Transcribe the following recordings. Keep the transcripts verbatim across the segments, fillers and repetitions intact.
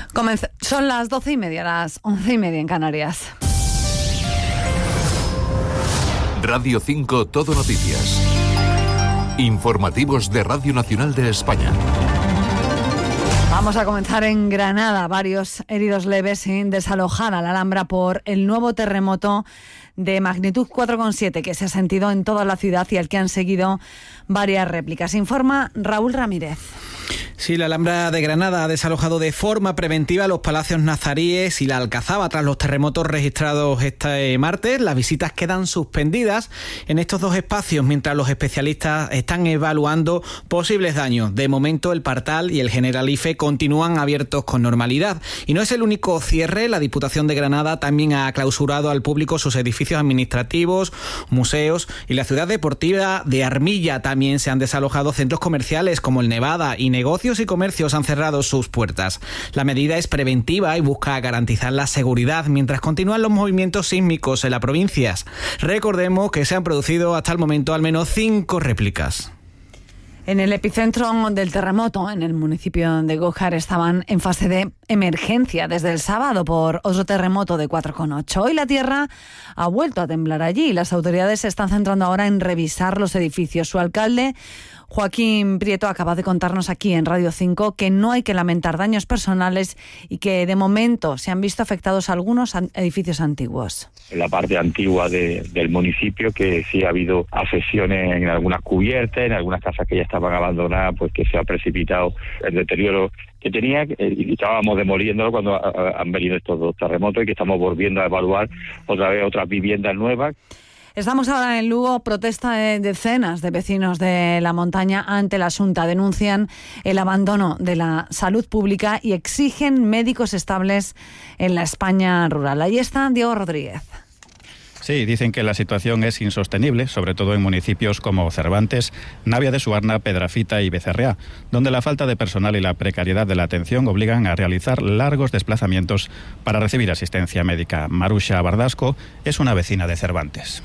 Comenz- Son las doce y media, las once y media en Canarias. Radio cinco Todo Noticias. Informativos de Radio Nacional de España. Vamos a comenzar en Granada. Varios heridos leves sin desalojar a la Alhambra por el nuevo terremoto de magnitud cuatro coma siete que se ha sentido en toda la ciudad y al que han seguido varias réplicas. Informa Raúl Ramírez. Sí, la Alhambra de Granada ha desalojado de forma preventiva los palacios nazaríes y la Alcazaba tras los terremotos registrados este martes. Las visitas quedan suspendidas en estos dos espacios mientras los especialistas están evaluando posibles daños. De momento, el Partal y el Generalife continúan abiertos con normalidad. Y no es el único cierre. La Diputación de Granada también ha clausurado al público sus edificios administrativos, museos, y la ciudad deportiva de Armilla también se han desalojado centros comerciales como el Nevada, y negocios y comercios han cerrado sus puertas. La medida es preventiva y busca garantizar la seguridad mientras continúan los movimientos sísmicos en las provincias. Recordemos que se han producido hasta el momento al menos cinco réplicas. En el epicentro del terremoto, en el municipio de Gójar, estaban en fase de emergencia desde el sábado por otro terremoto de cuatro coma ocho. Hoy la tierra ha vuelto a temblar allí y las autoridades se están centrando ahora en revisar los edificios. Su alcalde, Joaquín Prieto, acaba de contarnos aquí en Radio cinco que no hay que lamentar daños personales y que de momento se han visto afectados algunos edificios antiguos. En la parte antigua de, del municipio, que sí ha habido afecciones en algunas cubiertas, en algunas casas que ya estaban abandonadas, pues que se ha precipitado el deterioro que tenía, y estábamos demoliéndolo cuando a, a, han venido estos dos terremotos y que estamos volviendo a evaluar otra vez otras viviendas nuevas. Estamos ahora en Lugo. Protesta de decenas de vecinos de la montaña ante la Xunta. Denuncian el abandono de la salud pública y exigen médicos estables en la España rural. Ahí está Diego Rodríguez. Sí, dicen que la situación es insostenible, sobre todo en municipios como Cervantes, Navia de Suarna, Pedrafita y Becerreá, donde la falta de personal y la precariedad de la atención obligan a realizar largos desplazamientos para recibir asistencia médica. Marusha Bardasco es una vecina de Cervantes.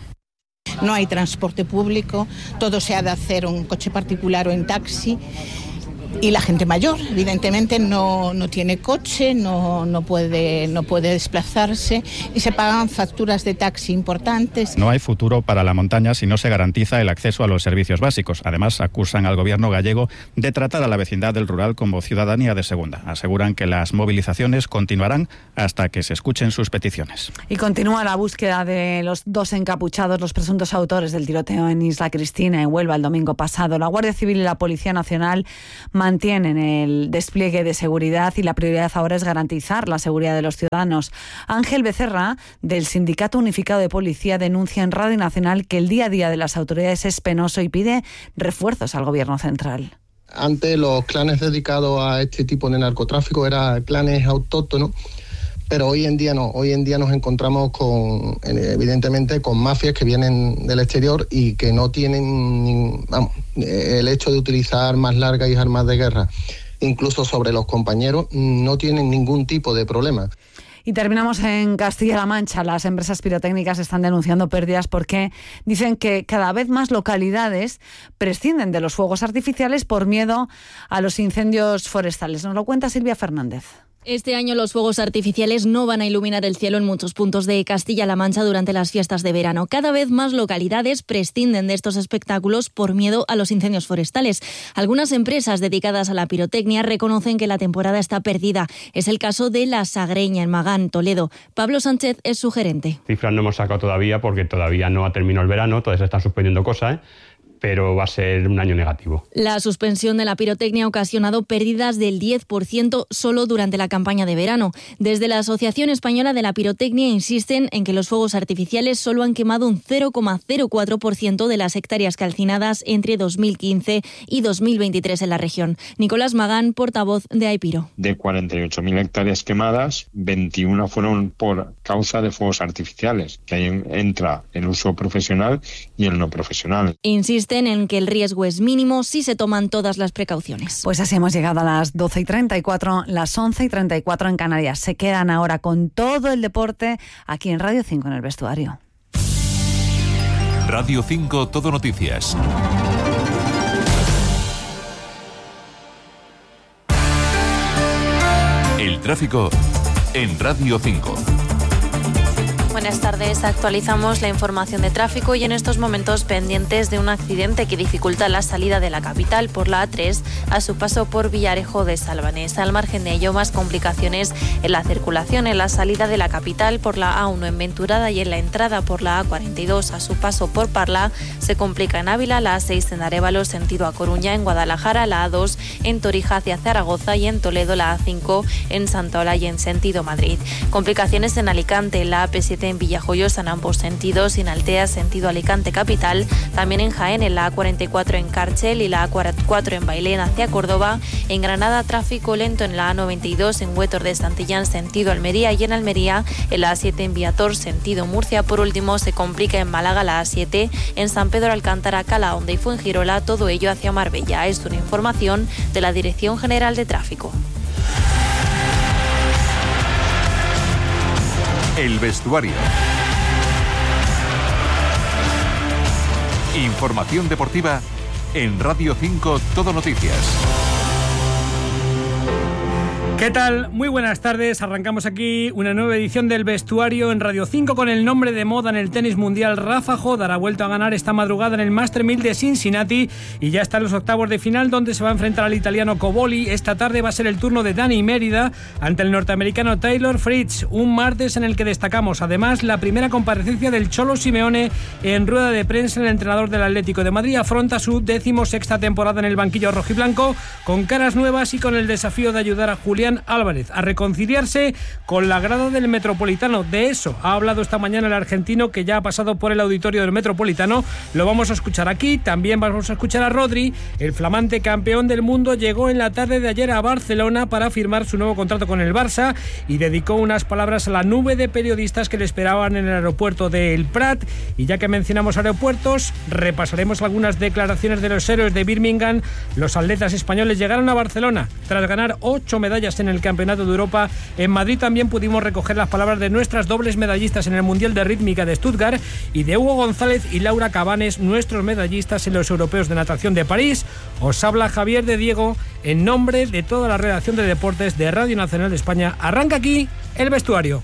No hay transporte público, todo se ha de hacer en coche particular o en taxi. Y la gente mayor, evidentemente, no, no tiene coche, no, no, puede, no puede desplazarse y se pagan facturas de taxi importantes. No hay futuro para la montaña si no se garantiza el acceso a los servicios básicos. Además, acusan al gobierno gallego de tratar a la vecindad del rural como ciudadanía de segunda. Aseguran que las movilizaciones continuarán hasta que se escuchen sus peticiones. Y continúa la búsqueda de los dos encapuchados, los presuntos autores del tiroteo en Isla Cristina, en Huelva, el domingo pasado. La Guardia Civil y la Policía Nacional mantienen el despliegue de seguridad y la prioridad ahora es garantizar la seguridad de los ciudadanos. Ángel Becerra, del Sindicato Unificado de Policía, denuncia en Radio Nacional que el día a día de las autoridades es penoso y pide refuerzos al Gobierno central. Antes los clanes dedicados a este tipo de narcotráfico eran clanes autóctonos, pero hoy en día no. Hoy en día nos encontramos con, evidentemente, con mafias que vienen del exterior y que no tienen, vamos, el hecho de utilizar armas largas y armas de guerra, incluso sobre los compañeros, no tienen ningún tipo de problema. Y terminamos en Castilla-La Mancha. Las empresas pirotécnicas están denunciando pérdidas porque dicen que cada vez más localidades prescinden de los fuegos artificiales por miedo a los incendios forestales. Nos lo cuenta Silvia Fernández. Este año los fuegos artificiales no van a iluminar el cielo en muchos puntos de Castilla-La Mancha durante las fiestas de verano. Cada vez más localidades prescinden de estos espectáculos por miedo a los incendios forestales. Algunas empresas dedicadas a la pirotecnia reconocen que la temporada está perdida. Es el caso de La Sagreña, en Magán, Toledo. Pablo Sánchez es su gerente. Cifras no hemos sacado todavía porque todavía no ha terminado el verano, todavía se están suspendiendo cosas, ¿eh? pero va a ser un año negativo. La suspensión de la pirotecnia ha ocasionado pérdidas del diez por ciento solo durante la campaña de verano. Desde la Asociación Española de la Pirotecnia insisten en que los fuegos artificiales solo han quemado un cero coma cero cuatro por ciento de las hectáreas calcinadas entre dos mil quince y dos mil veintitrés en la región. Nicolás Magán, portavoz de AIPIRO. De cuarenta y ocho mil hectáreas quemadas, veintiuna fueron por causa de fuegos artificiales, que ahí entra el uso profesional y el no profesional. Insisten en que el riesgo es mínimo si se toman todas las precauciones. Pues así hemos llegado a las doce y treinta y cuatro, las once y treinta y cuatro en Canarias. Se quedan ahora con todo el deporte aquí en Radio cinco en el vestuario. Radio cinco Todo Noticias. El tráfico en Radio cinco. Buenas tardes, actualizamos la información de tráfico y en estos momentos pendientes de un accidente que dificulta la salida de la capital por la A tres a su paso por Villarejo de Salvanés. Al margen de ello, más complicaciones en la circulación en la salida de la capital por la A uno en Venturada y en la entrada por la A cuarenta y dos a su paso por Parla. Se complica en Ávila, la A seis en Arévalo sentido a Coruña, en Guadalajara la A dos en Torija hacia Zaragoza y en Toledo la A cinco en Santa Olalla en sentido Madrid. Complicaciones en Alicante, la A P siete en Villajoyosa en ambos sentidos y en Altea sentido Alicante capital, también en Jaén en la A cuarenta y cuatro en Cárchel y la A cuarenta y cuatro en Bailén hacia Córdoba. En Granada tráfico lento en la A noventa y dos en Huétor de Santillán sentido Almería y en Almería en la A siete en Viator sentido Murcia. Por último se complica en Málaga la A siete en San Pedro Alcántara, Calahonda y Fuengirola, todo ello hacia Marbella. Es una información de la Dirección General de Tráfico. El vestuario. Información deportiva en Radio cinco Todo Noticias. ¿Qué tal? Muy buenas tardes. Arrancamos aquí una nueva edición del Vestuario en Radio cinco con el nombre de moda en el tenis mundial. Rafa Jodar ha vuelto a ganar esta madrugada en el Master mil de Cincinnati y ya está en los octavos de final donde se va a enfrentar al italiano Cobolli. Esta tarde va a ser el turno de Dani Mérida ante el norteamericano Taylor Fritz, un martes en el que destacamos además la primera comparecencia del Cholo Simeone en rueda de prensa. El entrenador del Atlético de Madrid afronta su decimosexta temporada en el banquillo rojiblanco con caras nuevas y con el desafío de ayudar a Julián Álvarez a reconciliarse con la grada del Metropolitano. De eso ha hablado esta mañana el argentino, que ya ha pasado por el auditorio del Metropolitano. Lo vamos a escuchar aquí. También vamos a escuchar a Rodri. El flamante campeón del mundo llegó en la tarde de ayer a Barcelona para firmar su nuevo contrato con el Barça y dedicó unas palabras a la nube de periodistas que le esperaban en el aeropuerto del Prat. Y ya que mencionamos aeropuertos, repasaremos algunas declaraciones de los héroes de Birmingham. Los atletas españoles llegaron a Barcelona tras ganar ocho medallas en el Campeonato de Europa. En Madrid también pudimos recoger las palabras de nuestras dobles medallistas en el Mundial de Rítmica de Stuttgart y de Hugo González y Laura Cabanes, nuestros medallistas en los Europeos de Natación de París. Os habla Javier de Diego en nombre de toda la redacción de deportes de Radio Nacional de España. Arranca aquí el Vestuario.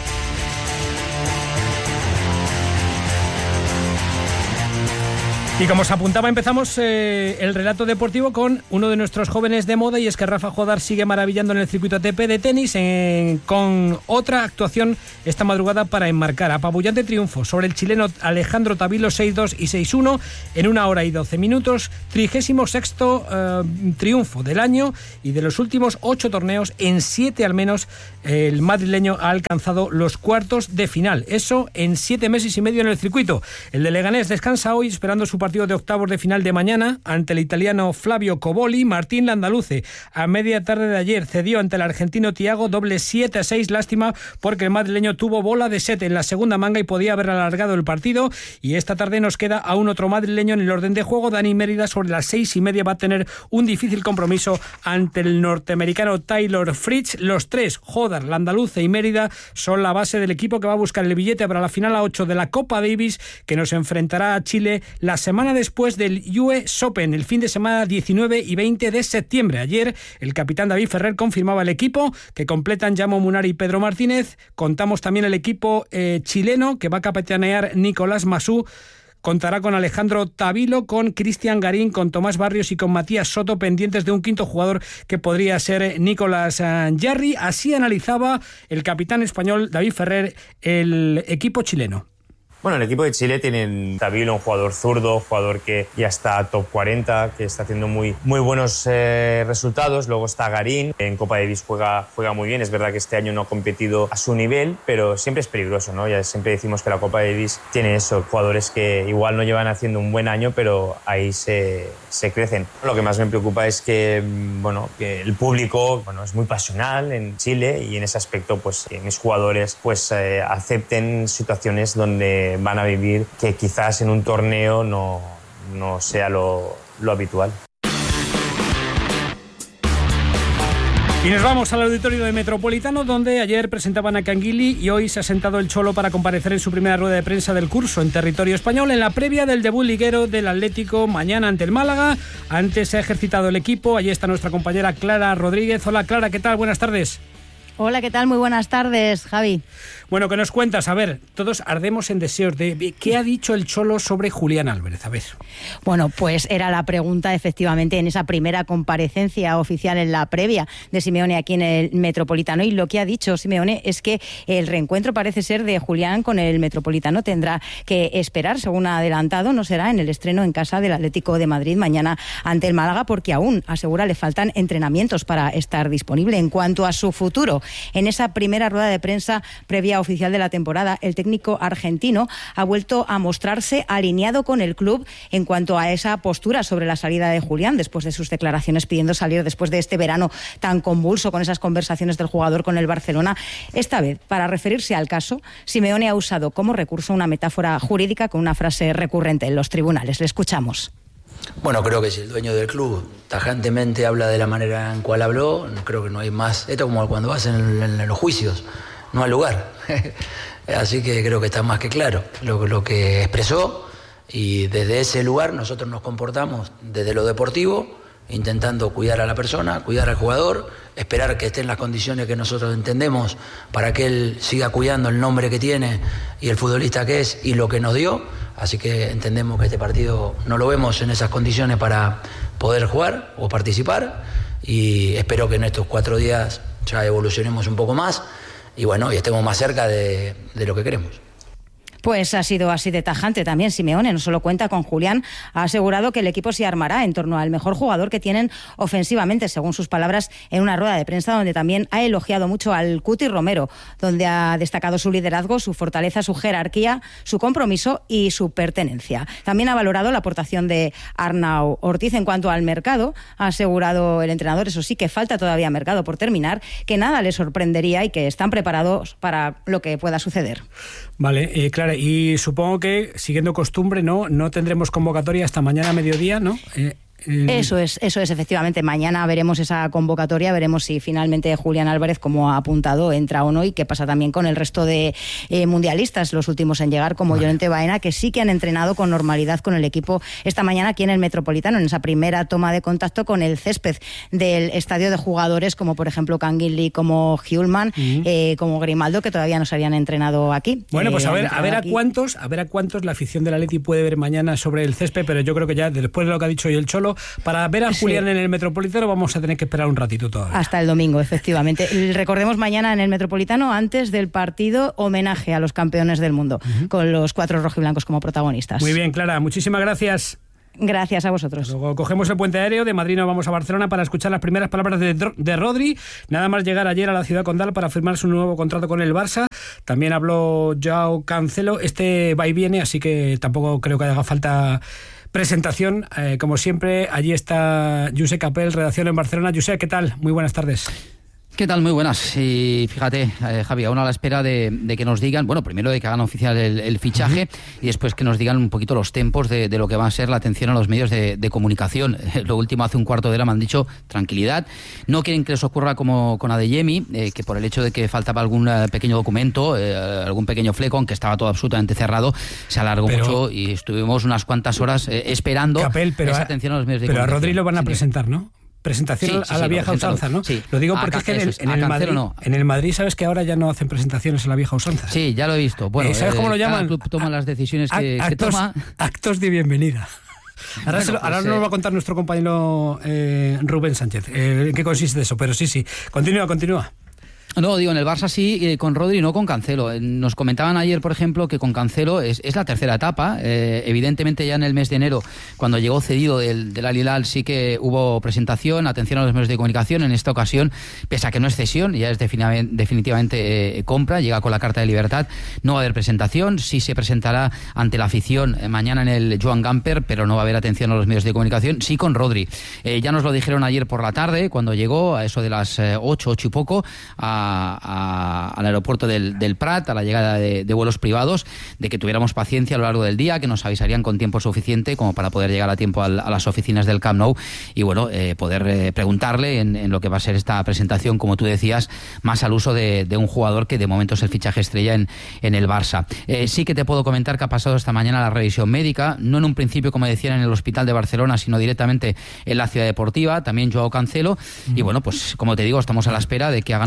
Y como os apuntaba, empezamos eh, el relato deportivo con uno de nuestros jóvenes de moda, y es que Rafa Jodar sigue maravillando en el circuito A T P de tenis en, con otra actuación esta madrugada para enmarcar apabullante triunfo sobre el chileno Alejandro Tavilo seis dos y seis uno en una hora y doce minutos, trigésimo sexto eh, triunfo del año y de los últimos ocho torneos, en siete al menos el madrileño ha alcanzado los cuartos de final, eso en siete meses y medio en el circuito. El de Leganés descansa hoy esperando su partido de octavos de final de mañana ante el italiano Flavio Cobolli. Martín Landaluce a media tarde de ayer cedió ante el argentino Thiago doble siete a seis, lástima porque el madrileño tuvo bola de set en la segunda manga y podía haber alargado el partido, y esta tarde nos queda aún otro madrileño en el orden de juego. Dani Mérida sobre las seis y media va a tener un difícil compromiso ante el norteamericano Taylor Fritz. Los tres, Jodar, Landaluce y Mérida, son la base del equipo que va a buscar el billete para la final a ocho de la Copa Davis, que nos enfrentará a Chile la semana después del U S Open, el fin de semana diecinueve y veinte de septiembre. Ayer el capitán David Ferrer confirmaba el equipo que completan Yamo Munari y Pedro Martínez. Contamos también el equipo eh, chileno que va a capitanear Nicolás Masú. Contará con Alejandro Tavilo, con Cristian Garín, con Tomás Barrios y con Matías Soto, pendientes de un quinto jugador que podría ser Nicolás Jarry. Así analizaba el capitán español David Ferrer el equipo chileno. Bueno, el equipo de Chile tiene Tavilo, un jugador zurdo, jugador que ya está top cuarenta, que está haciendo muy, muy buenos eh, resultados. Luego está Garín, en Copa Davis juega, juega muy bien. Es verdad que este año no ha competido a su nivel, pero siempre es peligroso, ¿no? Ya siempre decimos que la Copa Davis tiene eso, jugadores que igual no llevan haciendo un buen año, pero ahí se, se crecen. Lo que más me preocupa es que, bueno, que el público, bueno, es muy pasional en Chile, y en ese aspecto pues que mis jugadores pues eh, acepten situaciones donde van a vivir que quizás en un torneo no, no sea lo, lo habitual. Y nos vamos al auditorio de Metropolitano, donde ayer presentaban a Canguili y hoy se ha sentado el Cholo para comparecer en su primera rueda de prensa del curso en territorio español, en la previa del debut liguero del Atlético mañana ante el Málaga. Antes se ha ejercitado el equipo. Allí está nuestra compañera Clara Rodríguez. Hola Clara, ¿qué tal? Buenas tardes. Hola, ¿qué tal? Muy buenas tardes, Javi. Bueno, ¿qué nos cuentas? A ver, todos ardemos en deseos de... ¿Qué ha dicho el Cholo sobre Julián Álvarez? A ver. Bueno, pues era la pregunta, efectivamente, en esa primera comparecencia oficial en la previa de Simeone aquí en el Metropolitano. Y lo que ha dicho Simeone es que el reencuentro parece ser de Julián con el Metropolitano. Tendrá que esperar, según ha adelantado, no será en el estreno en casa del Atlético de Madrid mañana ante el Málaga, porque aún, asegura, le faltan entrenamientos para estar disponible. En cuanto a su futuro, en esa primera rueda de prensa previa oficial de la temporada, el técnico argentino ha vuelto a mostrarse alineado con el club en cuanto a esa postura sobre la salida de Julián, después de sus declaraciones pidiendo salir después de este verano tan convulso con esas conversaciones del jugador con el Barcelona. Esta vez, para referirse al caso, Simeone ha usado como recurso una metáfora jurídica con una frase recurrente en los tribunales. Le escuchamos. Bueno, creo que si el dueño del club tajantemente habla de la manera en cual habló, creo que no hay más. Esto es como cuando vas en, en, en los juicios, no hay lugar. Así que creo que está más que claro lo, lo que expresó, y desde ese lugar nosotros nos comportamos desde lo deportivo, intentando cuidar a la persona, cuidar al jugador, esperar que esté en las condiciones que nosotros entendemos para que él siga cuidando el nombre que tiene y el futbolista que es y lo que nos dio. Así que entendemos que este partido no lo vemos en esas condiciones para poder jugar o participar, y espero que en estos cuatro días ya evolucionemos un poco más y bueno, y estemos más cerca de, de lo que queremos. Pues ha sido así de tajante también Simeone, no solo cuenta con Julián, ha asegurado que el equipo se armará en torno al mejor jugador que tienen ofensivamente, según sus palabras en una rueda de prensa donde también ha elogiado mucho al Cuti Romero, donde ha destacado su liderazgo, su fortaleza, su jerarquía, su compromiso y su pertenencia. También ha valorado la aportación de Arnau Ortiz. En cuanto al mercado, ha asegurado el entrenador, eso sí, que falta todavía mercado por terminar, que nada le sorprendería y que están preparados para lo que pueda suceder. Vale, eh, Clara, y supongo que, siguiendo costumbre, no no tendremos convocatoria hasta mañana a mediodía, ¿no? Eh, Eso es, eso es, efectivamente. Mañana veremos esa convocatoria, veremos si finalmente Julián Álvarez, como ha apuntado, entra o no, y qué pasa también con el resto de eh, mundialistas, los últimos en llegar, como vale. Llorente Baena, que sí que han entrenado con normalidad con el equipo esta mañana aquí en el Metropolitano, en esa primera toma de contacto con el césped del estadio de jugadores, como por ejemplo Canguilí, como Hjulman, uh-huh. eh, como Grimaldo, que todavía no se habían entrenado aquí. Bueno, pues eh, a ver, a ver a aquí. cuántos, a ver a cuántos la afición del Atleti puede ver mañana sobre el césped, pero yo creo que ya después de lo que ha dicho hoy el Cholo, para ver a Julián sí. en el Metropolitano vamos a tener que esperar un ratito todavía. Hasta el domingo, efectivamente. Recordemos mañana en el Metropolitano, antes del partido, homenaje a los campeones del mundo, uh-huh. con los cuatro rojiblancos como protagonistas. Muy bien, Clara, muchísimas gracias. Gracias a vosotros. Luego cogemos el puente aéreo, de Madrid nos vamos a Barcelona para escuchar las primeras palabras de, de Rodri, nada más llegar ayer a la ciudad condal para firmar su nuevo contrato con el Barça. También habló Joao Cancelo, este va y viene, así que tampoco creo que haga falta presentación. Eh, como siempre, allí está Josep Capel, redacción en Barcelona. Josep, ¿qué tal? Muy buenas tardes. ¿Qué tal? Muy buenas. Y fíjate, eh, Javi, aún a la espera de, de que nos digan, bueno, primero de que hagan oficial el, el fichaje uh-huh. y después que nos digan un poquito los tempos de, de lo que va a ser la atención a los medios de, de comunicación. Lo último, hace un cuarto de hora me han dicho tranquilidad. No quieren que les ocurra como con Adeyemi, eh, que por el hecho de que faltaba algún uh, pequeño documento, eh, algún pequeño fleco, aunque estaba todo absolutamente cerrado, se alargó pero, mucho y estuvimos unas cuantas horas eh, esperando Capel, pero esa a, atención a los medios de pero comunicación. Pero a Rodri lo van a sí, presentar, ¿no? Presentación sí, sí, a la sí, vieja usanza, ¿no? Sí. Lo digo porque a, es que en el, en, el Madrid, no. en el Madrid sabes que ahora ya no hacen presentaciones a la vieja usanza. Sí, ya lo he visto. Bueno, eh, ¿sabes eh, cómo lo llaman? Cada club toma las decisiones que, actos, que toma. Actos de bienvenida. Ahora, bueno, se lo, ahora pues, nos eh, va a contar nuestro compañero eh, Rubén Sánchez eh, en qué consiste eso, pero sí, sí. Continúa, continúa. No, digo, en el Barça sí, eh, con Rodri, no con Cancelo. Nos comentaban ayer, por ejemplo, que con Cancelo es, es la tercera etapa. Eh, evidentemente ya en el mes de enero, cuando llegó cedido del, del Al Hilal, sí que hubo presentación, atención a los medios de comunicación. En esta ocasión, pese a que no es cesión, ya es definitivamente, definitivamente eh, compra, llega con la carta de libertad, no va a haber presentación. Sí se presentará ante la afición eh, mañana en el Joan Gamper, pero no va a haber atención a los medios de comunicación. Sí con Rodri. Eh, ya nos lo dijeron ayer por la tarde, cuando llegó a eso de las eh, ocho, ocho y poco, a A, a, al aeropuerto del, del Prat, a la llegada de, de vuelos privados, de que tuviéramos paciencia a lo largo del día, que nos avisarían con tiempo suficiente como para poder llegar a tiempo al, a las oficinas del Camp Nou y bueno, eh, poder eh, preguntarle en, en lo que va a ser esta presentación, como tú decías, más al uso de, de un jugador que de momento es el fichaje estrella en, en el Barça. Eh, sí que te puedo comentar que ha pasado esta mañana la revisión médica, no en un principio, como decían, en el Hospital de Barcelona, sino directamente en la Ciudad Deportiva, también Joao Cancelo, mm. y bueno, pues como te digo, estamos a la espera de que hagan oficial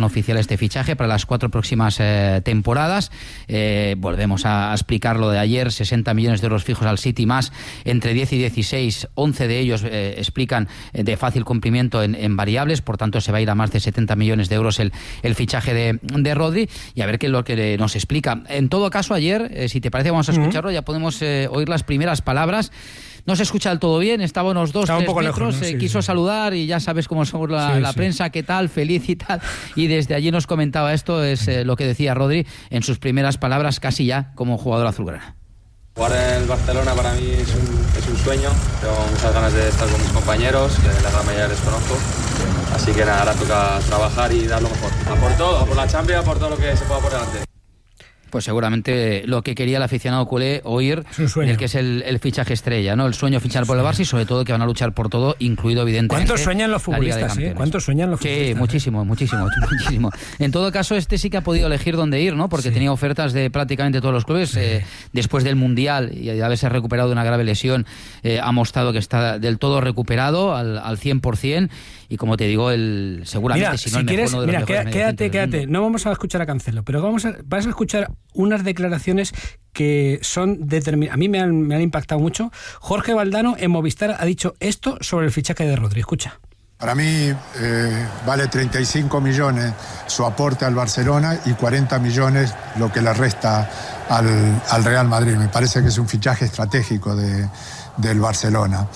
este fichaje para las cuatro próximas eh, temporadas. Eh, volvemos a, a explicar lo de ayer, sesenta millones de euros fijos al City más entre diez y dieciséis, once de ellos eh, explican eh, de fácil cumplimiento en, en variables, por tanto se va a ir a más de setenta millones de euros el, el fichaje de, de Rodri, y a ver qué es lo que nos explica. En todo caso, ayer, eh, si te parece, vamos a escucharlo, ya podemos eh, oír las primeras palabras. No se escucha del todo bien, estaba a unos dos, tres metros, lejos, ¿no? eh, sí, quiso sí. saludar y ya sabes cómo somos la, sí, la sí. prensa, qué tal, feliz y tal. Y desde allí nos comentaba esto, es eh, lo que decía Rodri en sus primeras palabras, casi ya como jugador azulgrana. Jugar en el Barcelona para mí es un, es un sueño, tengo muchas ganas de estar con mis compañeros, que la gran mayoría les conozco. Así que nada, ahora toca trabajar y dar lo mejor. A por todo, a por la Champions, a por todo lo que se pueda por delante. Pues seguramente lo que quería el aficionado culé oír, el que es el, el fichaje estrella, ¿no? El sueño fichar por el Barça y sobre todo que van a luchar por todo, incluido evidentemente. ¿Cuántos sueñan los futbolistas? ¿eh? ¿Cuántos sueñan los futbolistas? Sí, muchísimo, muchísimo, muchísimo. En todo caso, este sí que ha podido elegir dónde ir, ¿no? Porque sí. tenía ofertas de prácticamente todos los clubes. Sí. Eh, después del Mundial y de haberse recuperado de una grave lesión, eh, ha mostrado que está del todo recuperado al, al cien por ciento. Y como te digo, el seguramente mira, si no si el quieres, mejor, uno de mira, los quédate, quédate. No vamos a escuchar a Cancelo, pero vamos a, vas a escuchar unas declaraciones que son determinadas. A mí me han, me han impactado mucho. Jorge Valdano en Movistar ha dicho esto sobre el fichaje de Rodri. Escucha. Para mí eh, vale treinta y cinco millones su aporte al Barcelona y cuarenta millones lo que le resta al, al Real Madrid. Me parece que es un fichaje estratégico de, del Barcelona.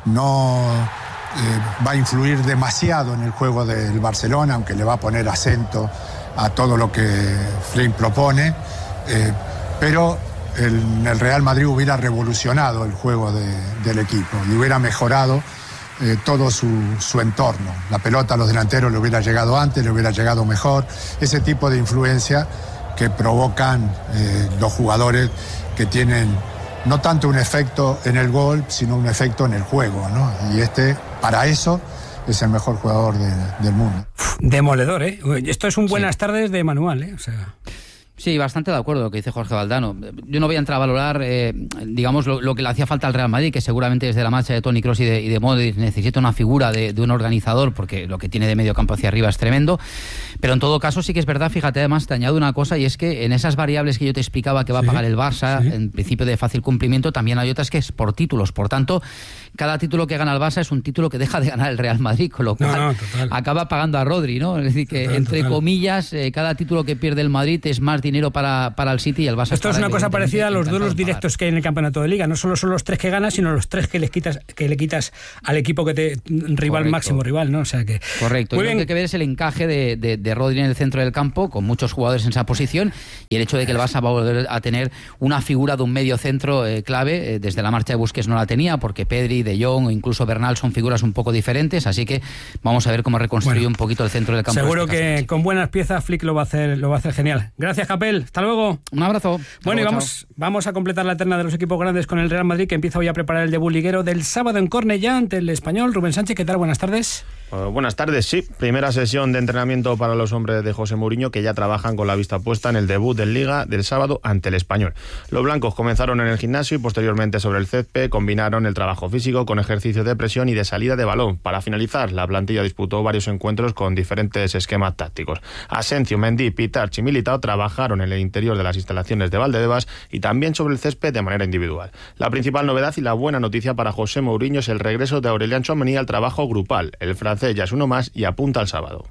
No... Eh, va a influir demasiado en el juego del Barcelona, aunque le va a poner acento a todo lo que Flynn propone, eh, pero el, el Real Madrid hubiera revolucionado el juego de, del equipo y hubiera mejorado eh, todo su, su entorno. La pelota a los delanteros le hubiera llegado antes, le hubiera llegado mejor, ese tipo de influencia que provocan eh, los jugadores que tienen no tanto un efecto en el gol, sino un efecto en el juego, ¿no? Y este, para eso, es el mejor jugador de, del mundo. Demoledor, ¿eh? Esto es un buenas sí. tardes de manual, ¿eh? O sea... Sí, bastante de acuerdo con lo que dice Jorge Valdano. Yo no voy a entrar a valorar, eh, digamos, lo, lo que le hacía falta al Real Madrid, que seguramente desde la marcha de Toni Kroos y de, y de Modric necesita una figura de, de un organizador, porque lo que tiene de medio campo hacia arriba es tremendo. Pero en todo caso sí que es verdad, fíjate, además te añado una cosa, y es que en esas variables que yo te explicaba que va sí, a pagar el Barça, sí. en principio de fácil cumplimiento, también hay otras que es por títulos. Por tanto, cada título que gana el Barça es un título que deja de ganar el Real Madrid, con lo cual no, no, acaba pagando a Rodri, ¿no? Es decir, que total, entre total. comillas, eh, cada título que pierde el Madrid es más dinero para, para el City y el Barça. Esto es una cosa parecida a los duelos directos que hay en el campeonato de Liga. No solo son los tres que ganas, sino los tres que le quitas, que le quitas al equipo que te rival Correcto. máximo rival, ¿no? O sea que Correcto. Muy bien. Lo que hay que ver es el encaje de, de, de Rodri en el centro del campo, con muchos jugadores en esa posición, y el hecho de que el Barça va a volver a tener una figura de un medio centro eh, clave. Eh, desde la marcha de Busquets no la tenía, porque Pedri, De Jong o incluso Bernal son figuras un poco diferentes, así que vamos a ver cómo reconstruye bueno, un poquito el centro del campo. Seguro este que caso. con buenas piezas Flick lo va a hacer, lo va a hacer genial. Gracias, Capel. Hasta luego. Un abrazo. Bueno, luego, y vamos, vamos a completar la terna de los equipos grandes con el Real Madrid, que empieza hoy a preparar el debut liguero del sábado en Cornellá ante el Español. Rubén Sánchez, ¿qué tal? Buenas tardes. Uh, buenas tardes, sí. Primera sesión de entrenamiento para los hombres de José Mourinho, que ya trabajan con la vista puesta en el debut del Liga del sábado ante el Español. Los blancos comenzaron en el gimnasio y posteriormente sobre el césped combinaron el trabajo físico con ejercicios de presión y de salida de balón. Para finalizar, la plantilla disputó varios encuentros con diferentes esquemas tácticos. Asensio, Mendy, Pitarch y Militao trabajaron en el interior de las instalaciones de Valdebebas y también sobre el césped de manera individual. La principal novedad y la buena noticia para José Mourinho es el regreso de Aurélien Tchouaméni al trabajo grupal. El francés ya es uno más y apunta al sábado.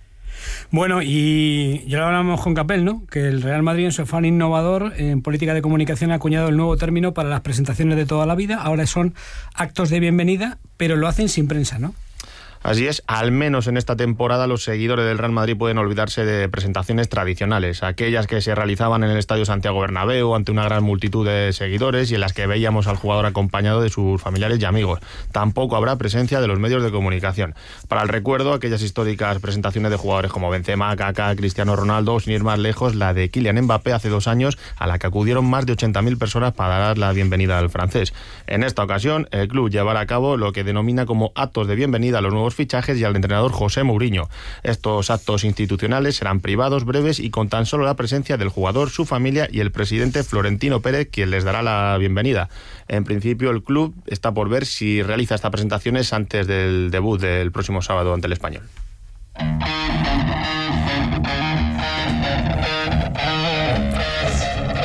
Bueno, y ya lo hablamos con Capel, ¿no? Que el Real Madrid, en su afán innovador en política de comunicación, ha acuñado el nuevo término para las presentaciones de toda la vida. Ahora son actos de bienvenida, pero lo hacen sin prensa, ¿no? Así es, al menos en esta temporada los seguidores del Real Madrid pueden olvidarse de presentaciones tradicionales, aquellas que se realizaban en el Estadio Santiago Bernabéu ante una gran multitud de seguidores y en las que veíamos al jugador acompañado de sus familiares y amigos. Tampoco habrá presencia de los medios de comunicación. Para el recuerdo, aquellas históricas presentaciones de jugadores como Benzema, Kaká, Cristiano Ronaldo, sin ir más lejos, la de Kylian Mbappé hace dos años, a la que acudieron más de ochenta mil personas para dar la bienvenida al francés. En esta ocasión, el club llevará a cabo lo que denomina como actos de bienvenida a los nuevos fichajes y al entrenador José Mourinho. Estos actos institucionales serán privados, breves y con tan solo la presencia del jugador, su familia y el presidente Florentino Pérez, quien les dará la bienvenida. En principio, el club está por ver si realiza estas presentaciones antes del debut del próximo sábado ante el Español.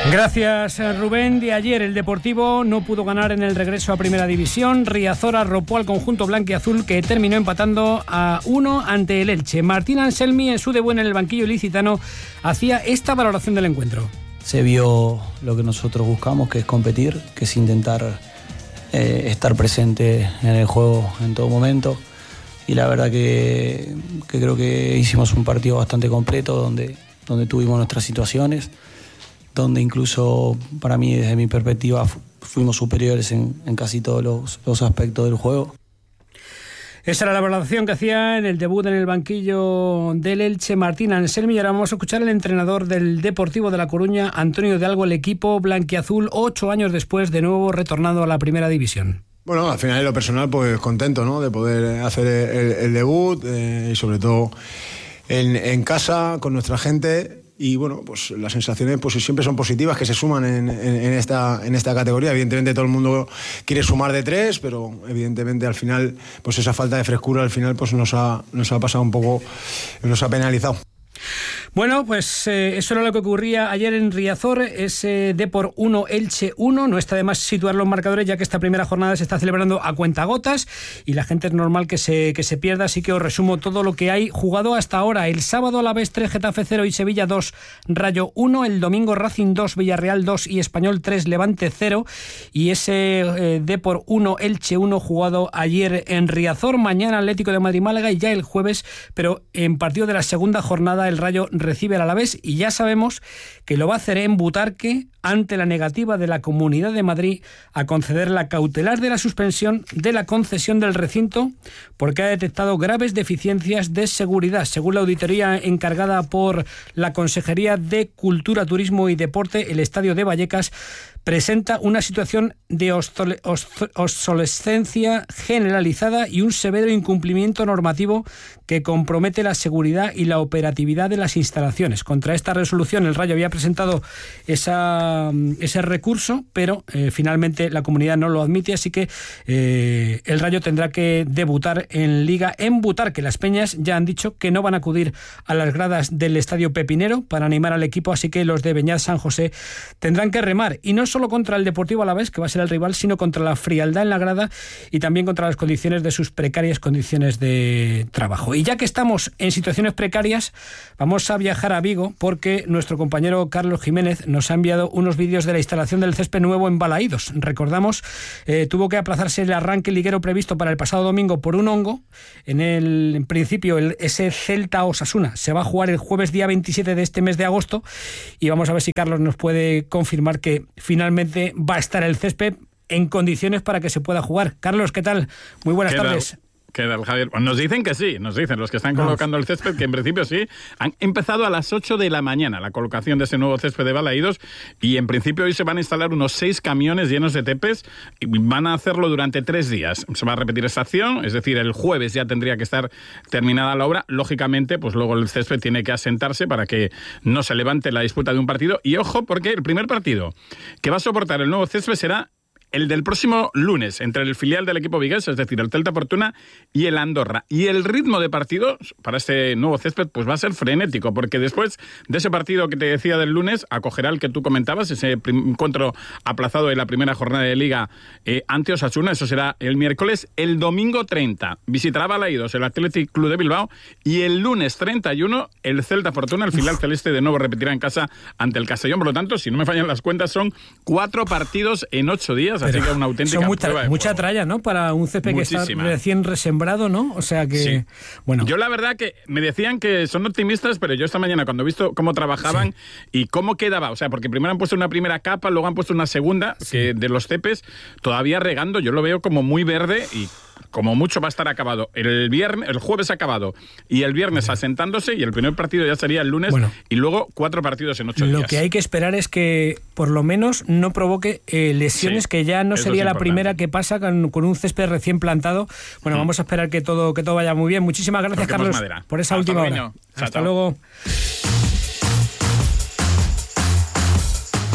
Gracias, Rubén. De ayer el Deportivo no pudo ganar en el regreso a Primera División. Riazor arropó al conjunto blanquiazul, que terminó empatando a uno ante el Elche. Martín Anselmi, en su debut en el banquillo ilicitano, hacía esta valoración del encuentro. Se vio lo que nosotros buscamos, que es competir, que es intentar eh, estar presente en el juego en todo momento. Y la verdad que, que creo que hicimos un partido bastante completo, donde, donde tuvimos nuestras situaciones, donde incluso para mí, desde mi perspectiva, fuimos superiores en, en casi todos los, los aspectos del juego. Esa era la valoración que hacía en el debut en el banquillo del Elche Martín Anselmi. Y ahora vamos a escuchar al entrenador del Deportivo de La Coruña, Antonio de Algo, el equipo blanquiazul, ocho años después, de nuevo retornando a la Primera División. Bueno, al final en lo personal, pues contento, ¿no?, de poder hacer el, el debut eh, y sobre todo en, en casa, con nuestra gente. Y bueno, pues las sensaciones pues siempre son positivas, que se suman en, en, en, esta, en esta categoría. Evidentemente todo el mundo quiere sumar de tres, pero evidentemente al final pues esa falta de frescura al final pues nos ha, nos ha pasado un poco, nos ha penalizado. Bueno, pues eh, eso era lo que ocurría ayer en Riazor, ese Depor uno, Elche uno. No está de más situar los marcadores, ya que esta primera jornada se está celebrando a cuentagotas y la gente es normal que se, que se pierda, así que os resumo todo lo que hay jugado hasta ahora. El sábado Alavés tres, Getafe cero y Sevilla dos, Rayo uno. El domingo Racing dos, Villarreal dos y Español tres, Levante cero. Y ese eh, Depor uno, Elche uno jugado ayer en Riazor. Mañana Atlético de Madrid-Málaga y ya el jueves, pero en partido de la segunda jornada, el Rayo recibe al Alavés y ya sabemos que lo va a hacer en Butarque ante la negativa de la Comunidad de Madrid a conceder la cautelar de la suspensión de la concesión del recinto porque ha detectado graves deficiencias de seguridad. Según la auditoría encargada por la Consejería de Cultura, Turismo y Deporte, el Estadio de Vallecas presenta una situación de obsolescencia generalizada y un severo incumplimiento normativo que compromete la seguridad y la operatividad de las instalaciones. Contra esta resolución el Rayo había presentado esa, ese recurso, pero eh, finalmente la comunidad no lo admite, así que eh, el Rayo tendrá que debutar en Liga en Butarque. Las Peñas ya han dicho que no van a acudir a las gradas del Estadio Pepinero para animar al equipo, así que los de Beñat San José tendrán que remar, y no solo contra el Deportivo Alavés, que va a ser el rival, sino contra la frialdad en la grada y también contra las condiciones de sus precarias condiciones de trabajo. Y ya que estamos en situaciones precarias, vamos a viajar a Vigo, porque nuestro compañero Carlos Jiménez nos ha enviado unos vídeos de la instalación del césped nuevo en Balaídos. Recordamos, eh, tuvo que aplazarse el arranque liguero previsto para el pasado domingo por un hongo. En el en principio, el, ese Celta Osasuna se va a jugar el jueves día veintisiete de este mes de agosto, y vamos a ver si Carlos nos puede confirmar que finalmente va a estar el césped en condiciones para que se pueda jugar. Carlos, ¿qué tal? Muy buenas ¿Qué tardes. Tal? ¿Qué tal, Javier? Nos dicen que sí, nos dicen los que están colocando el césped, que en principio sí. Han empezado a las ocho de la mañana la colocación de ese nuevo césped de Balaídos, y en principio hoy se van a instalar unos seis camiones llenos de tepes y van a hacerlo durante tres días. Se va a repetir esta acción, es decir, el jueves ya tendría que estar terminada la obra. Lógicamente, pues luego el césped tiene que asentarse para que no se levante la disputa de un partido. Y ojo, porque el primer partido que va a soportar el nuevo césped será el del próximo lunes, entre el filial del equipo vigués, es decir, el Celta Fortuna, y el Andorra. Y el ritmo de partido para este nuevo césped pues va a ser frenético, porque después de ese partido que te decía del lunes, acogerá el que tú comentabas, ese encuentro aplazado en la primera jornada de Liga eh, ante Osasuna. Eso será el miércoles. El domingo treinta visitará Balaídos el Athletic Club de Bilbao, y el lunes treinta y uno el Celta Fortuna, el filial celeste, de nuevo repetirá en casa ante el Castellón. Por lo tanto, si no me fallan las cuentas, son cuatro partidos en ocho días. Así que una auténtica son mucha, prueba de mucha fuego. tralla, ¿no? Para un césped que está recién resembrado, ¿no? O sea que, sí. Bueno. Yo la verdad que me decían que son optimistas, pero yo esta mañana cuando he visto cómo trabajaban, sí, y cómo quedaba, o sea, porque primero han puesto una primera capa, luego han puesto una segunda, sí, que de los cepes, todavía regando, yo lo veo como muy verde, y como mucho va a estar acabado el viernes, el jueves acabado, y el viernes asentándose, y el primer partido ya sería el lunes, bueno, y luego cuatro partidos en ocho lo días. Lo que hay que esperar es que por lo menos no provoque eh, lesiones, sí, que ya no sería la primera que pasa con, con un césped recién plantado. Bueno, mm. vamos a esperar que todo que todo vaya muy bien. Muchísimas gracias, Carlos, madera. por esa Hasta última hora. Hasta, Hasta luego.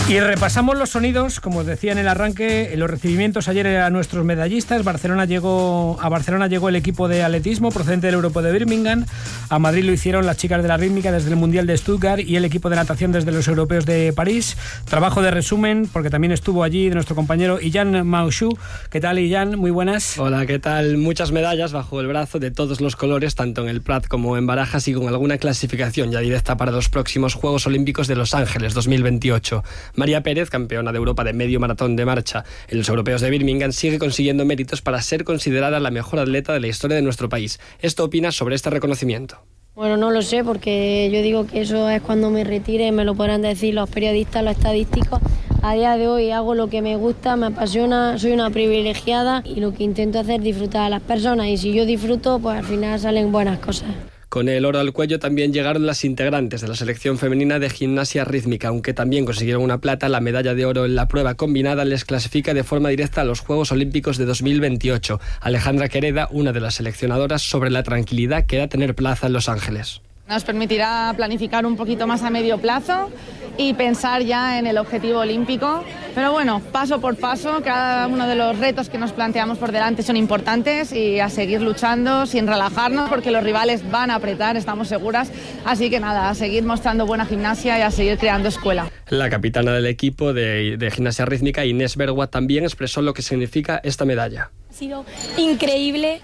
Y repasamos los sonidos, como os decía en el arranque, en los recibimientos ayer a nuestros medallistas. Barcelona llegó, a Barcelona llegó el equipo de atletismo procedente del Europeo de Birmingham. A Madrid lo hicieron las chicas de la rítmica desde el Mundial de Stuttgart y el equipo de natación desde los Europeos de París. Trabajo de resumen, porque también estuvo allí de nuestro compañero Illan Maushu. ¿Qué tal, Illan? Muy buenas. Hola, ¿qué tal? Muchas medallas bajo el brazo de todos los colores, tanto en el Prat como en Barajas, y con alguna clasificación ya directa para los próximos Juegos Olímpicos de Los Ángeles dos mil veintiocho. María Pérez, campeona de Europa de medio maratón de marcha en los Europeos de Birmingham, sigue consiguiendo méritos para ser considerada la mejor atleta de la historia de nuestro país. Esto opina sobre este reconocimiento. Bueno, no lo sé, porque yo digo que eso es cuando me retire, me lo podrán decir los periodistas, los estadísticos. A día de hoy hago lo que me gusta, me apasiona, soy una privilegiada y lo que intento hacer es disfrutar a las personas, y si yo disfruto, pues al final salen buenas cosas. Con el oro al cuello también llegaron las integrantes de la selección femenina de gimnasia rítmica. Aunque también consiguieron una plata, la medalla de oro en la prueba combinada les clasifica de forma directa a los Juegos Olímpicos de dos mil veintiocho. Alejandra Quereda, una de las seleccionadoras, sobre la tranquilidad que da tener plaza en Los Ángeles. Nos permitirá planificar un poquito más a medio plazo y pensar ya en el objetivo olímpico. Pero bueno, paso por paso, cada uno de los retos que nos planteamos por delante son importantes, y a seguir luchando sin relajarnos, porque los rivales van a apretar, estamos seguras. Así que nada, a seguir mostrando buena gimnasia y a seguir creando escuela. La capitana del equipo de, de gimnasia rítmica, Inés Bergua, también expresó lo que significa esta medalla. Ha sido increíble.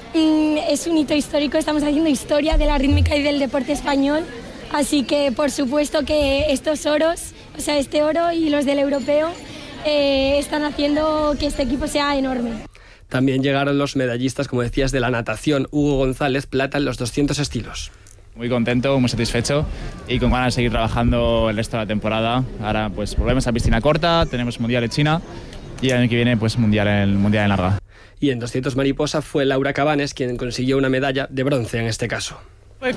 Es un hito histórico, estamos haciendo historia de la rítmica y del deporte español, así que por supuesto que estos oros, o sea, este oro y los del europeo, eh, están haciendo que este equipo sea enorme. También llegaron los medallistas, como decías, de la natación. Hugo González, plata en los doscientos estilos. Muy contento, muy satisfecho y con ganas de seguir trabajando el resto de la temporada. Ahora pues volvemos a piscina corta, tenemos Mundial en China y el año que viene pues Mundial en, mundial en larga. Y en doscientos mariposa fue Laura Cabanes quien consiguió una medalla de bronce en este caso. Fue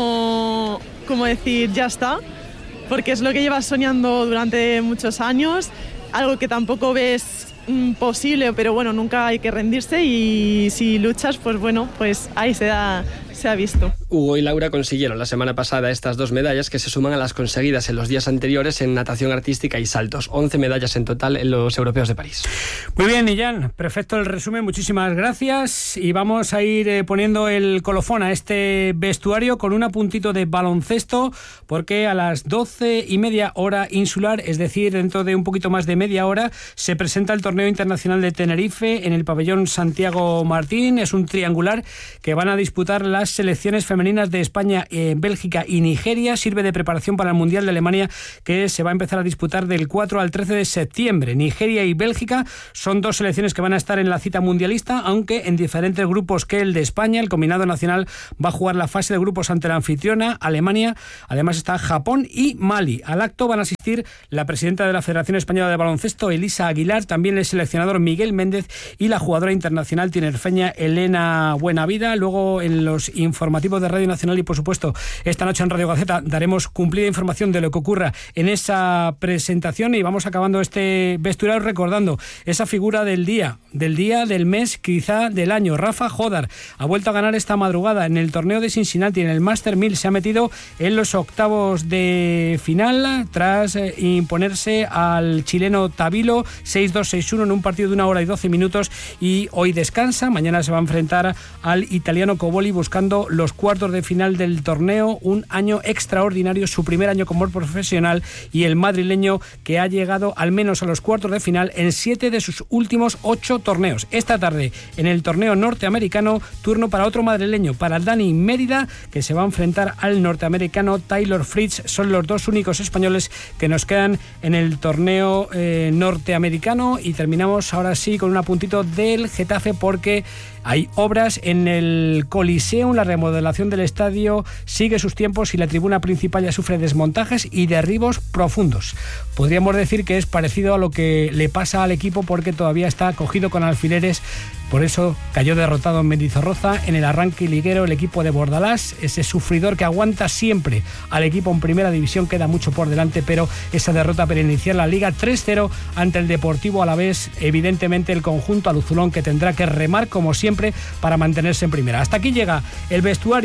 como, como decir, ya está, porque es lo que llevas soñando durante muchos años, algo que tampoco ves mm, posible, pero bueno, nunca hay que rendirse, y si luchas, pues bueno, pues ahí se da, se ha visto. Hugo y Laura consiguieron la semana pasada estas dos medallas, que se suman a las conseguidas en los días anteriores en natación artística y saltos. once medallas en total en los Europeos de París. Muy bien, Illan, perfecto el resumen, muchísimas gracias. Y vamos a ir eh, poniendo el colofón a este vestuario con un apuntito de baloncesto, porque a las doce y media hora insular, es decir, dentro de un poquito más de media hora, se presenta el Torneo Internacional de Tenerife en el pabellón Santiago Martín. Es un triangular que van a disputar las selecciones femeninas de España, eh, Bélgica y Nigeria. Sirve de preparación para el Mundial de Alemania, que se va a empezar a disputar del cuatro al trece de septiembre. Nigeria y Bélgica son dos selecciones que van a estar en la cita mundialista, aunque en diferentes grupos que el de España. El combinado nacional va a jugar la fase de grupos ante la anfitriona, Alemania. Además está Japón y Mali. Al acto van a asistir la presidenta de la Federación Española de Baloncesto, Elisa Aguilar, también el seleccionador Miguel Méndez y la jugadora internacional tinerfeña Elena Buenavida. Luego en los informativos de Radio Nacional y por supuesto esta noche en Radio Gaceta daremos cumplida información de lo que ocurra en esa presentación, y vamos acabando este vestuario recordando esa figura del día, del día, del mes, quizá del año. Rafa Jodar ha vuelto a ganar esta madrugada en el torneo de Cincinnati, en el Master mil. Se ha metido en los octavos de final tras eh, imponerse al chileno Tabilo seis dos seis uno en un partido de una hora y doce minutos, y hoy descansa. Mañana se va a enfrentar al italiano Coboli buscando los cuartos de final del torneo. Un año extraordinario, su primer año como profesional, y el madrileño que ha llegado al menos a los cuartos de final en siete de sus últimos ocho torneos. Esta tarde en el torneo norteamericano, turno para otro madrileño, para Dani Mérida, que se va a enfrentar al norteamericano Taylor Fritz. Son los dos únicos españoles que nos quedan en el torneo eh, norteamericano. Y terminamos ahora sí con un apuntito del Getafe, porque hay obras en el Coliseum. La remodelación del estadio sigue sus tiempos y la tribuna principal ya sufre desmontajes y derribos profundos. Podríamos decir que es parecido a lo que le pasa al equipo, porque todavía está cogido con alfileres. Por eso cayó derrotado en Mendizorroza en el arranque liguero el equipo de Bordalás, ese sufridor que aguanta siempre al equipo en primera división. Queda mucho por delante, pero esa derrota para iniciar la liga tres cero ante el Deportivo Alavés. Evidentemente el conjunto aluzulón que tendrá que remar como siempre para mantenerse en primera. Hasta aquí llega el vestuario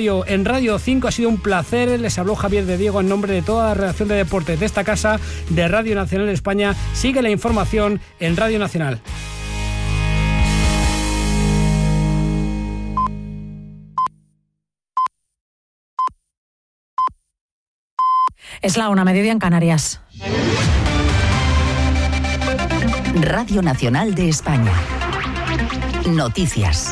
Radio en Radio cinco. Ha sido un placer. Les habló Javier de Diego en nombre de toda la redacción de deportes de esta casa de Radio Nacional de España. Sigue la información en Radio Nacional. Es la una, mediodía en Canarias. Radio Nacional de España. Noticias.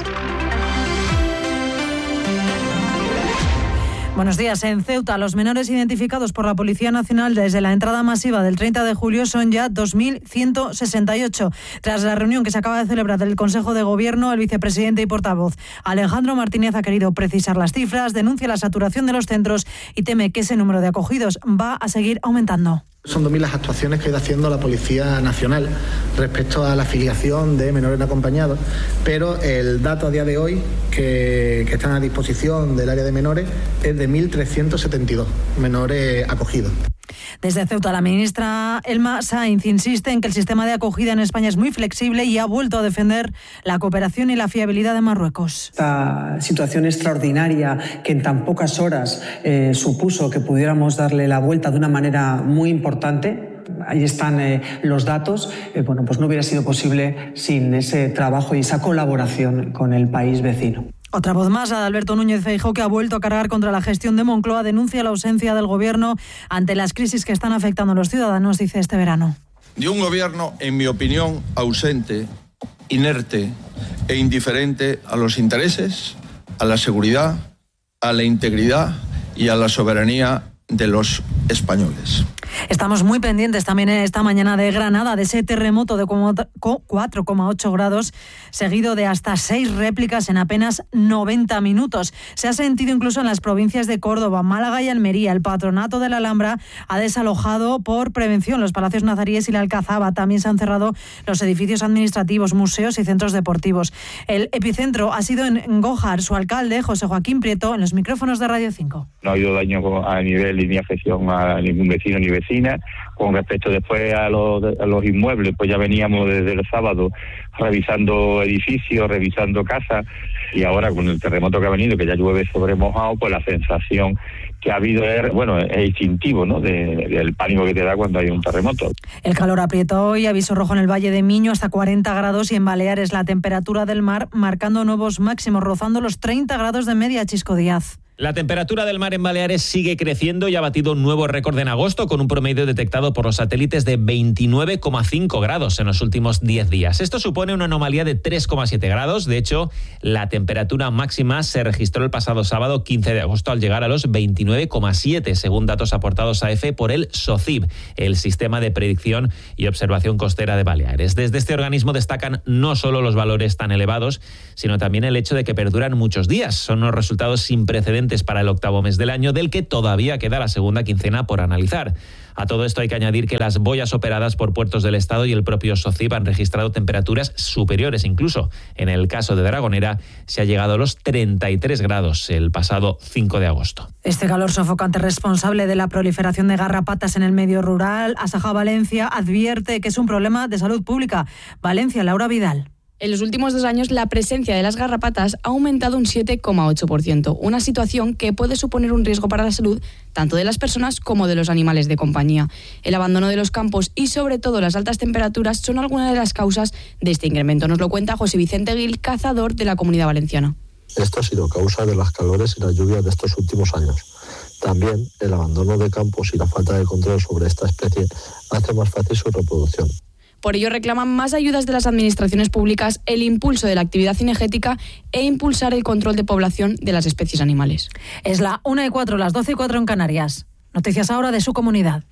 Buenos días. En Ceuta, los menores identificados por la Policía Nacional desde la entrada masiva del treinta de julio son ya dos mil ciento sesenta y ocho. Tras la reunión que se acaba de celebrar del Consejo de Gobierno, el vicepresidente y portavoz Alejandro Martínez ha querido precisar las cifras, denuncia la saturación de los centros y teme que ese número de acogidos va a seguir aumentando. Son dos mil las actuaciones que ha ido haciendo la Policía Nacional respecto a la afiliación de menores no acompañados, pero el dato a día de hoy que, que están a disposición del área de menores es de mil trescientos setenta y dos menores acogidos. Desde Ceuta, la ministra Elma Sainz insiste en que el sistema de acogida en España es muy flexible y ha vuelto a defender la cooperación y la fiabilidad de Marruecos. Esta situación extraordinaria que en tan pocas horas eh, supuso que pudiéramos darle la vuelta de una manera muy importante. Ahí están eh, los datos. Eh, bueno, pues no hubiera sido posible sin ese trabajo y esa colaboración con el país vecino. Otra voz más, la de Alberto Núñez Feijóo, que ha vuelto a cargar contra la gestión de Moncloa, denuncia la ausencia del gobierno ante las crisis que están afectando a los ciudadanos, dice, este verano. De un gobierno, en mi opinión, ausente, inerte e indiferente a los intereses, a la seguridad, a la integridad y a la soberanía de los españoles. Estamos muy pendientes también esta mañana de Granada, de ese terremoto de cuatro coma ocho grados, seguido de hasta seis réplicas en apenas noventa minutos. Se ha sentido incluso en las provincias de Córdoba, Málaga y Almería. El Patronato de la Alhambra ha desalojado por prevención los palacios nazaríes y la Alcazaba. También se han cerrado los edificios administrativos, museos y centros deportivos. El epicentro ha sido en Gójar. Su alcalde, José Joaquín Prieto, en los micrófonos de Radio cinco. No ha habido daño a nivel ni afección a ningún vecino ni vecina. Con respecto después a los, a los inmuebles, pues ya veníamos desde el sábado revisando edificios, revisando casas, y ahora con el terremoto que ha venido, que ya llueve sobre mojado, pues la sensación que ha habido es, bueno, es instintivo, ¿no?, de, del pánico que te da cuando hay un terremoto. El calor aprieta hoy, aviso rojo en el Valle de Miño, hasta cuarenta grados, y en Baleares la temperatura del mar marcando nuevos máximos, rozando los treinta grados de media. Chisco Díaz. La temperatura del mar en Baleares sigue creciendo y ha batido un nuevo récord en agosto, con un promedio detectado por los satélites de veintinueve coma cinco grados en los últimos diez días. Esto supone una anomalía de tres coma siete grados. De hecho, la temperatura máxima se registró el pasado sábado quince de agosto al llegar a los veintinueve coma siete, según datos aportados a EFE por el SOCIB, el Sistema de Predicción y Observación Costera de Baleares. Desde este organismo destacan no solo los valores tan elevados, sino también el hecho de que perduran muchos días. Son unos resultados sin precedentes para el octavo mes del año, del que todavía queda la segunda quincena por analizar. A todo esto hay que añadir que las boyas operadas por puertos del Estado y el propio SOCIB han registrado temperaturas superiores. Incluso en el caso de Dragonera se ha llegado a los treinta y tres grados el pasado cinco de agosto. Este calor sofocante, responsable de la proliferación de garrapatas en el medio rural, Asaja Valencia advierte que es un problema de salud pública. Valencia, Laura Vidal. En los últimos dos años, la presencia de las garrapatas ha aumentado un siete coma ocho por ciento, una situación que puede suponer un riesgo para la salud tanto de las personas como de los animales de compañía. El abandono de los campos y, sobre todo, las altas temperaturas son algunas de las causas de este incremento. Nos lo cuenta José Vicente Gil, cazador de la Comunidad Valenciana. Esto ha sido causa de las calores y las lluvias de estos últimos años. También el abandono de campos y la falta de control sobre esta especie hace más fácil su reproducción. Por ello reclaman más ayudas de las administraciones públicas, el impulso de la actividad cinegética e impulsar el control de población de las especies animales. Es la una y cuatro, las doce y cuatro en Canarias. Noticias ahora de su comunidad.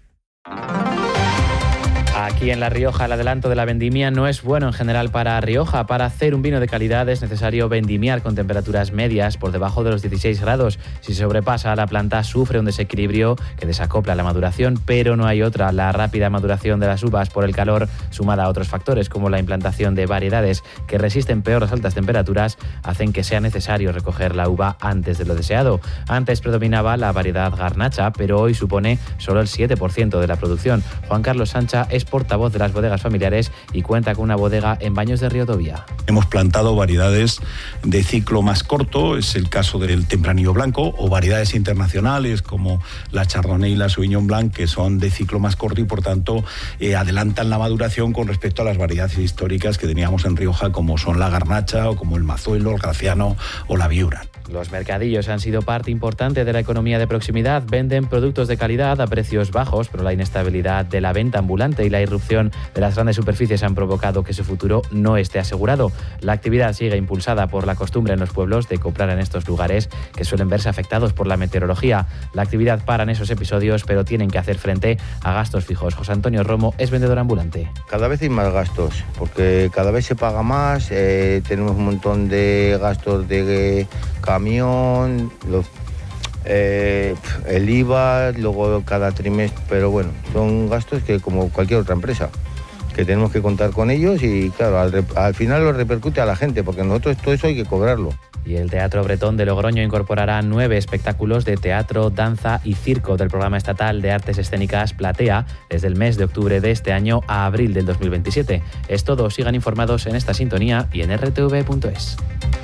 Aquí en La Rioja el adelanto de la vendimia no es bueno en general para Rioja. Para hacer un vino de calidad es necesario vendimiar con temperaturas medias por debajo de los dieciséis grados. Si se sobrepasa, la planta sufre un desequilibrio que desacopla la maduración, pero no hay otra. La rápida maduración de las uvas por el calor, sumada a otros factores como la implantación de variedades que resisten peor las altas temperaturas, hacen que sea necesario recoger la uva antes de lo deseado. Antes predominaba la variedad garnacha, pero hoy supone solo el siete por ciento de la producción. Juan Carlos Sancha es portavoz portavoz de las bodegas familiares y cuenta con una bodega en Baños de Río Tobía. Hemos plantado variedades de ciclo más corto, es el caso del Tempranillo Blanco, o variedades internacionales como la Chardonnay y la Sauvignon Blanc, que son de ciclo más corto y por tanto eh, adelantan la maduración con respecto a las variedades históricas que teníamos en Rioja, como son la Garnacha o como el Mazuelo, el Graciano o la Viura. Los mercadillos han sido parte importante de la economía de proximidad. Venden productos de calidad a precios bajos, pero la inestabilidad de la venta ambulante y la irrupción de las grandes superficies han provocado que su futuro no esté asegurado. La actividad sigue impulsada por la costumbre en los pueblos de comprar en estos lugares que suelen verse afectados por la meteorología. La actividad para en esos episodios, pero tienen que hacer frente a gastos fijos. José Antonio Romo es vendedor ambulante. Cada vez hay más gastos, porque cada vez se paga más, eh, tenemos un montón de gastos de camión, los, eh, el I V A, luego cada trimestre, pero bueno, son gastos que como cualquier otra empresa, que tenemos que contar con ellos y claro, al, al final lo repercute a la gente, porque nosotros todo eso hay que cobrarlo. Y el Teatro Bretón de Logroño incorporará nueve espectáculos de teatro, danza y circo del Programa Estatal de Artes Escénicas Platea desde el mes de octubre de este año a abril del dos mil veintisiete. Es todo, sigan informados en esta sintonía y en r t v punto es.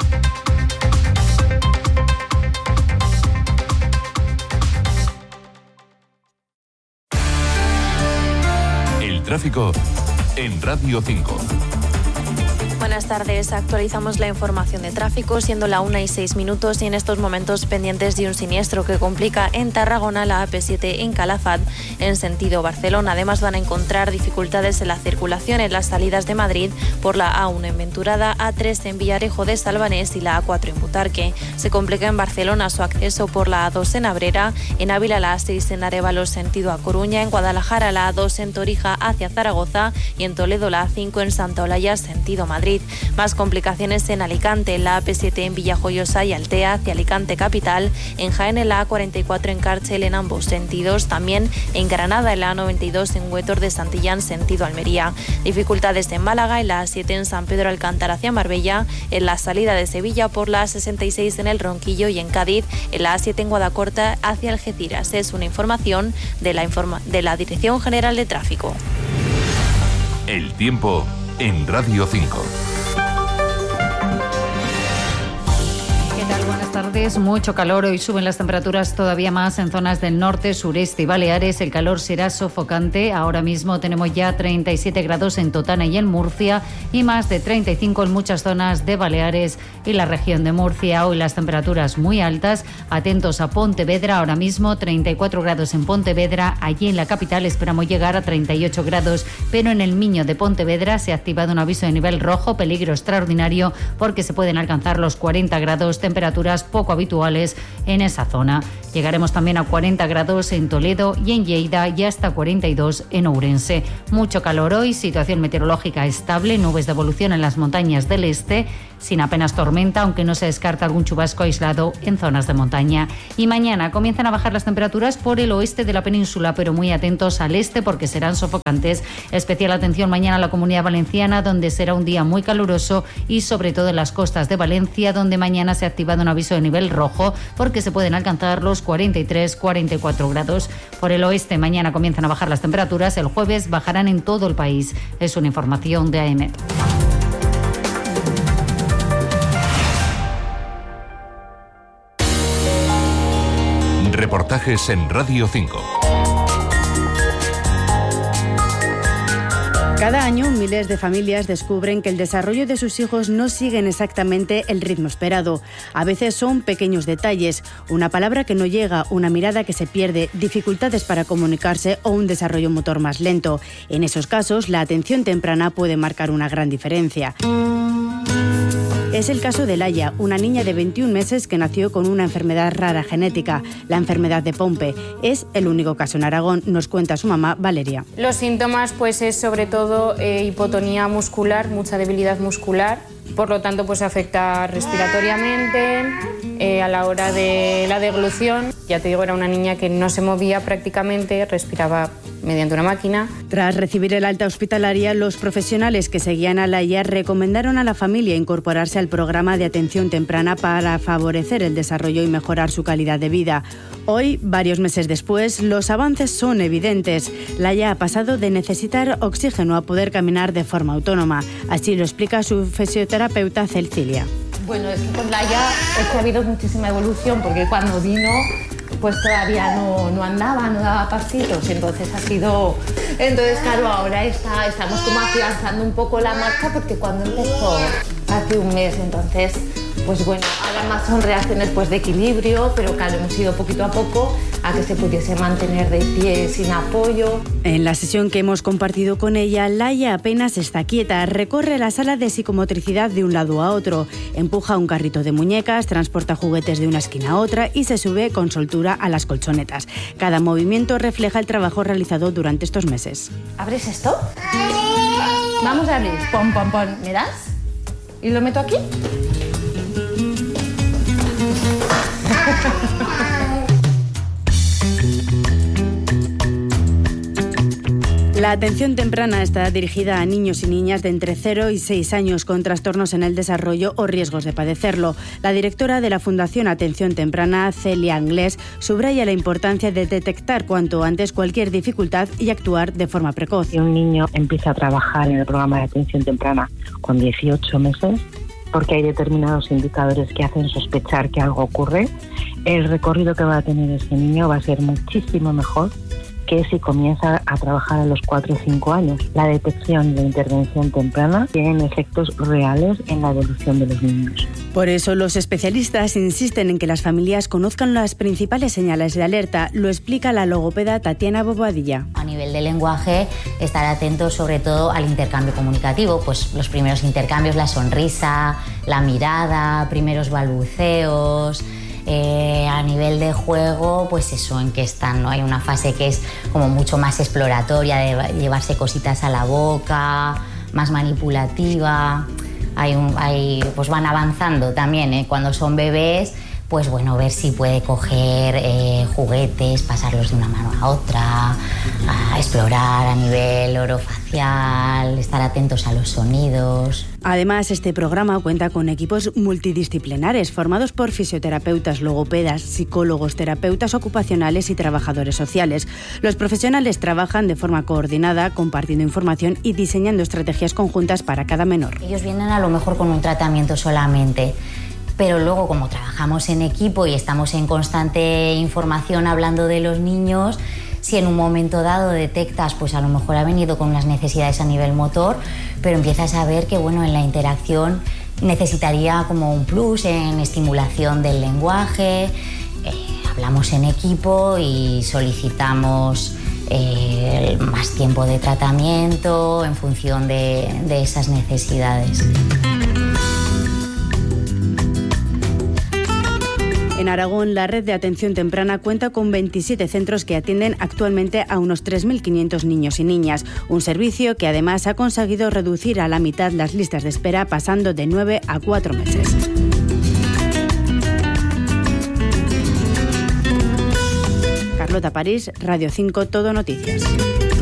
El tráfico en Radio cinco. Buenas tardes, actualizamos la información de tráfico siendo la una y seis minutos y en estos momentos pendientes de un siniestro que complica en Tarragona la A P siete en Calafat en sentido Barcelona. Además van a encontrar dificultades en la circulación en las salidas de Madrid por la A uno en Venturada, A tres en Villarejo de Salvanés y la A cuatro en Butarque. Se complica en Barcelona su acceso por la A dos en Abrera, en Ávila la A seis en Arévalo sentido A Coruña, en Guadalajara la A dos en Torija hacia Zaragoza y en Toledo la A cinco en Santa Olalla sentido Madrid. Más complicaciones en Alicante, en la A P siete en Villajoyosa y Altea hacia Alicante capital, en Jaén en la A cuarenta y cuatro en Cárcel en ambos sentidos, también en Granada en la A noventa y dos en Huétor de Santillán sentido Almería. Dificultades en Málaga, en la A siete en San Pedro Alcántara hacia Marbella, en la salida de Sevilla por la A sesenta y seis en El Ronquillo y en Cádiz, en la A siete en Guadacorta hacia Algeciras. Es una información de la, informa- de la Dirección General de Tráfico. El tiempo en Radio cinco. Buenas tardes, mucho calor. Hoy suben las temperaturas todavía más en zonas del norte, sureste y Baleares. El calor será sofocante. Ahora mismo tenemos ya treinta y siete grados en Totana y en Murcia y más de treinta y cinco en muchas zonas de Baleares y la región de Murcia. Hoy las temperaturas muy altas. Atentos a Pontevedra. Ahora mismo treinta y cuatro grados en Pontevedra. Allí en la capital esperamos llegar a treinta y ocho grados, pero en el Miño de Pontevedra se ha activado un aviso de nivel rojo, peligro extraordinario, porque se pueden alcanzar los cuarenta grados, temperaturas poco habituales en esa zona. Llegaremos también a cuarenta grados en Toledo y en Lleida y hasta cuarenta y dos en Ourense. Mucho calor hoy, situación meteorológica estable, nubes de evolución en las montañas del este, sin apenas tormenta, aunque no se descarta algún chubasco aislado en zonas de montaña. Y mañana comienzan a bajar las temperaturas por el oeste de la península, pero muy atentos al este porque serán sofocantes. Especial atención mañana a la Comunidad Valenciana, donde será un día muy caluroso, y sobre todo en las costas de Valencia, donde mañana se ha activado un aviso de nivel rojo porque se pueden alcanzar los cuarenta y tres a cuarenta y cuatro grados. Por el oeste mañana comienzan a bajar las temperaturas, el jueves bajarán en todo el país. Es una información de A M. Reportajes en Radio cinco. Cada año, miles de familias descubren que el desarrollo de sus hijos no siguen exactamente el ritmo esperado. A veces son pequeños detalles, una palabra que no llega, una mirada que se pierde, dificultades para comunicarse o un desarrollo motor más lento. En esos casos, la atención temprana puede marcar una gran diferencia. Es el caso de Laia, una niña de veintiún meses que nació con una enfermedad rara genética, la enfermedad de Pompe. Es el único caso en Aragón, nos cuenta su mamá Valeria. Los síntomas pues es sobre todo eh, hipotonía muscular, mucha debilidad muscular, por lo tanto pues afecta respiratoriamente, eh, a la hora de la deglución. Ya te digo, era una niña que no se movía prácticamente, respiraba mediante una máquina. Tras recibir el alta hospitalaria, los profesionales que seguían a Laia recomendaron a la familia incorporarse al programa de atención temprana para favorecer el desarrollo y mejorar su calidad de vida. Hoy, varios meses después, los avances son evidentes. Laia ha pasado de necesitar oxígeno a poder caminar de forma autónoma. Así lo explica su fisioterapeuta Cecilia. Bueno, es que con Laia es que ha habido muchísima evolución, porque cuando vino pues todavía no, no andaba, no daba pasitos, entonces ha sido... Entonces, claro, ahora está, estamos como afianzando un poco la marcha, porque cuando empezó hace un mes, entonces, pues bueno, ahora más son reacciones pues de equilibrio, pero claro, hemos ido poquito a poco a que se pudiese mantener de pie sin apoyo. En la sesión que hemos compartido con ella, Laia apenas está quieta, recorre la sala de psicomotricidad de un lado a otro, empuja un carrito de muñecas, transporta juguetes de una esquina a otra y se sube con soltura a las colchonetas. Cada movimiento refleja el trabajo realizado durante estos meses. ¿Abres esto? Vamos a abrir. Pon, pon, pon. ¿Me das? ¿Y lo meto aquí? La atención temprana está dirigida a niños y niñas de entre cero y seis años con trastornos en el desarrollo o riesgos de padecerlo. La directora de la Fundación Atención Temprana, Celia Anglés, subraya la importancia de detectar cuanto antes cualquier dificultad y actuar de forma precoz. Si un niño empieza a trabajar en el programa de atención temprana con dieciocho meses, porque hay determinados indicadores que hacen sospechar que algo ocurre, el recorrido que va a tener ese niño va a ser muchísimo mejor que si comienza a trabajar a los cuatro o cinco años. La detección y la intervención temprana tienen efectos reales en la evolución de los niños. Por eso los especialistas insisten en que las familias conozcan las principales señales de alerta. Lo explica la logopeda Tatiana Bobadilla. A nivel de lenguaje, estar atentos sobre todo al intercambio comunicativo, pues los primeros intercambios, la sonrisa, la mirada, primeros balbuceos. Eh, a nivel de juego, pues eso, en que están, ¿no? Hay una fase que es como mucho más exploratoria, de llevarse cositas a la boca, más manipulativa. Hay un, hay, pues van avanzando también, ¿eh? Cuando son bebés, pues bueno, ver si puede coger eh, juguetes, pasarlos de una mano a otra, a explorar a nivel orofacial, estar atentos a los sonidos. Además, este programa cuenta con equipos multidisciplinares formados por fisioterapeutas, logopedas, psicólogos, terapeutas ocupacionales y trabajadores sociales. Los profesionales trabajan de forma coordinada, compartiendo información y diseñando estrategias conjuntas para cada menor. Ellos vienen a lo mejor con un tratamiento solamente, pero luego, como trabajamos en equipo y estamos en constante información hablando de los niños, si en un momento dado detectas, pues a lo mejor ha venido con unas necesidades a nivel motor, pero empiezas a ver que, bueno, en la interacción necesitaría como un plus en estimulación del lenguaje. Eh, hablamos en equipo y solicitamos eh, más tiempo de tratamiento en función de, de esas necesidades. En Aragón, la red de atención temprana cuenta con veintisiete centros que atienden actualmente a unos tres mil quinientos niños y niñas. Un servicio que además ha conseguido reducir a la mitad las listas de espera, pasando de nueve a cuatro meses. Carlota París, Radio cinco, Todo Noticias.